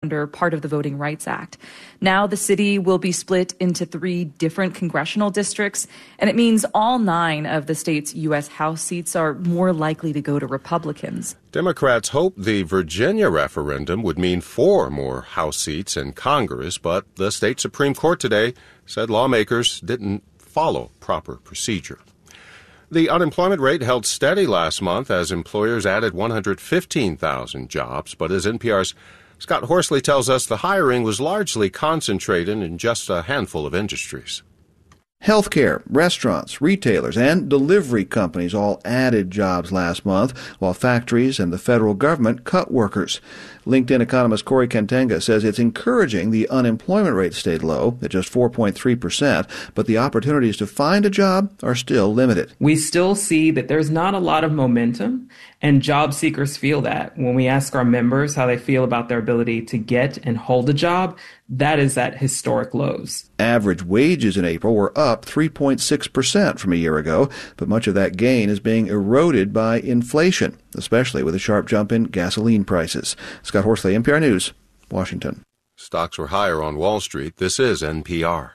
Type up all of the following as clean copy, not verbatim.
under part of the Voting Rights Act. Now the city will be split into 3 different congressional districts, and it means all 9 of the state's U.S. House seats are more likely to go to Republicans. Democrats hope the Virginia referendum would mean 4 more House seats in Congress, but the state Supreme Court today said lawmakers didn't follow proper procedure. The unemployment rate held steady last month as employers added 115,000 jobs, but as NPR's Scott Horsley tells us, the hiring was largely concentrated in just a handful of industries. Healthcare, restaurants, retailers, and delivery companies all added jobs last month, while factories and the federal government cut workers. LinkedIn economist Corey Kentenga says it's encouraging the unemployment rate stayed low at just 4.3%, but the opportunities to find a job are still limited. We still see that there's not a lot of momentum, and job seekers feel that. When we ask our members how they feel about their ability to get and hold a job, that is at historic lows. Average wages in April were up 3.6% from a year ago, but much of that gain is being eroded by inflation, especially with a sharp jump in gasoline prices. Scott Horsley, NPR News, Washington. Stocks were higher on Wall Street. This is NPR.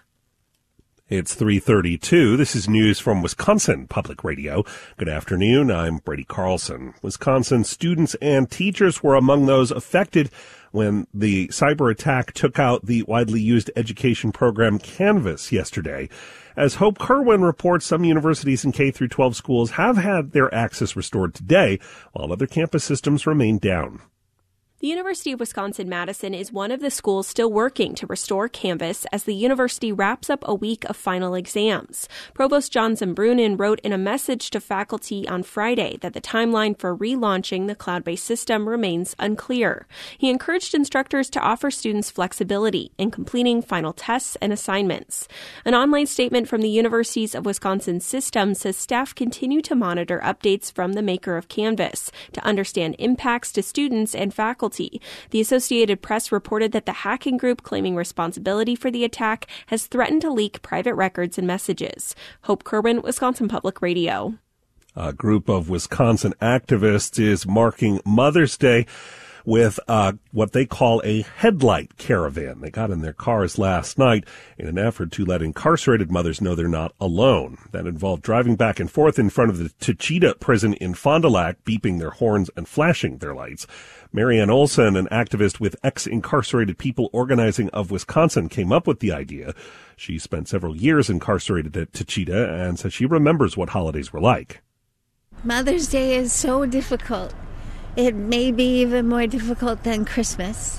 It's 3:32. This is news from Wisconsin Public Radio. Good afternoon. I'm Brady Carlson. Wisconsin students and teachers were among those affected when the cyber attack took out the widely used education program Canvas yesterday. As Hope Kerwin reports, some universities and K-12 schools have had their access restored today, while other campus systems remain down. The University of Wisconsin-Madison is one of the schools still working to restore Canvas as the university wraps up a week of final exams. Provost John Zembrunin wrote in a message to faculty on Friday that the timeline for relaunching the cloud-based system remains unclear. He encouraged instructors to offer students flexibility in completing final tests and assignments. An online statement from the Universities of Wisconsin system says staff continue to monitor updates from the maker of Canvas to understand impacts to students and faculty. The Associated Press reported that the hacking group claiming responsibility for the attack has threatened to leak private records and messages. Hope Kerwin, Wisconsin Public Radio. A group of Wisconsin activists is marking Mother's Day with what they call a headlight caravan. They got in their cars last night in an effort to let incarcerated mothers know they're not alone. That involved driving back and forth in front of the Tachita prison in Fond du Lac, beeping their horns and flashing their lights. Marianne Olson, an activist with Ex-Incarcerated People Organizing of Wisconsin, came up with the idea. She spent several years incarcerated at Tachita and says she remembers what holidays were like. Mother's Day is so difficult. It may be even more difficult than Christmas.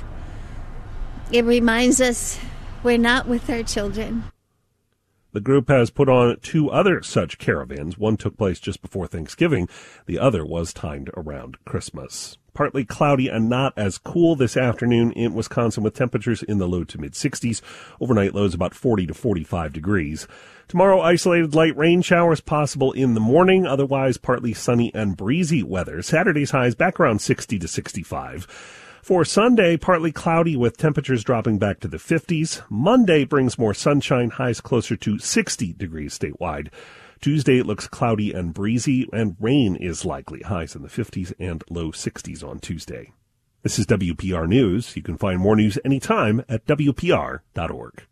It reminds us we're not with our children. The group has put on 2 other such caravans. One took place just before Thanksgiving. The other was timed around Christmas. Partly cloudy and not as cool this afternoon in Wisconsin with temperatures in the low to mid-60s. Overnight lows about 40 to 45 degrees. Tomorrow, isolated light rain showers possible in the morning. Otherwise, partly sunny and breezy weather. Saturday's highs back around 60 to 65. For Sunday, partly cloudy with temperatures dropping back to the 50s. Monday brings more sunshine, highs closer to 60 degrees statewide. Tuesday, it looks cloudy and breezy, and rain is likely. Highs in the 50s and low 60s on Tuesday. This is WPR News. You can find more news anytime at WPR.org.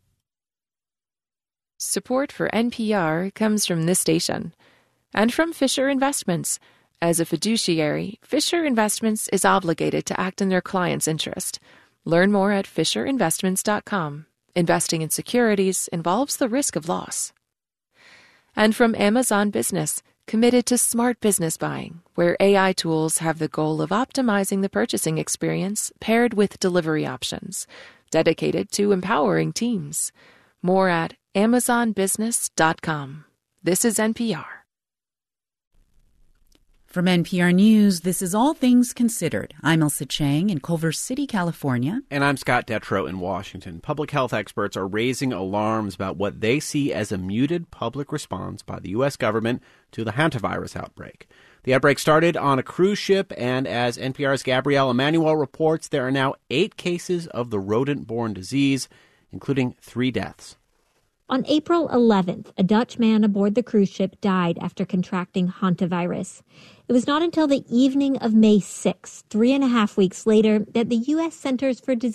Support for NPR comes from this station and from Fisher Investments. As a fiduciary, Fisher Investments is obligated to act in their client's interest. Learn more at FisherInvestments.com. Investing in securities involves the risk of loss. And from Amazon Business, committed to smart business buying, where AI tools have the goal of optimizing the purchasing experience paired with delivery options, dedicated to empowering teams. More at AmazonBusiness.com. This is NPR. From NPR News, this is All Things Considered. I'm Elsa Chang in Culver City, California. And I'm Scott Detrow in Washington. Public health experts are raising alarms about what they see as a muted public response by the U.S. government to the hantavirus outbreak. The outbreak started on a cruise ship, and as NPR's Gabrielle Emanuel reports, there are now 8 cases of the rodent-borne disease, including 3 deaths. On April 11th, a Dutch man aboard the cruise ship died after contracting hantavirus. It was not until the evening of May 6th, 3.5 weeks later, that the U.S. Centers for Disease